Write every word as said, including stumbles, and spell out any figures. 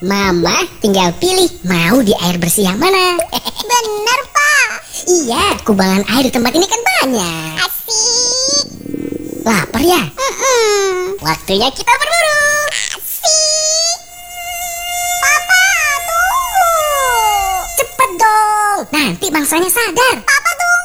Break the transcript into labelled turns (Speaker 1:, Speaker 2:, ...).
Speaker 1: Mama tinggal pilih mau di air bersih yang mana.
Speaker 2: Bener, Pak.
Speaker 1: Iya, kubangan air di tempat ini kan banyak.
Speaker 2: Asik.
Speaker 1: Lapar ya?
Speaker 2: Mm-mm.
Speaker 1: Waktunya kita berburu.
Speaker 2: Asik. Papa, tunggu.
Speaker 1: Cepet dong, nanti bangsanya sadar.
Speaker 2: Papa